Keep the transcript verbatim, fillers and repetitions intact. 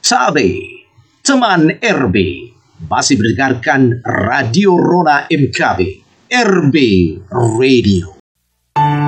Tabe, teman R B, masih mendengarkan Radio Rona M K B, R B Radio.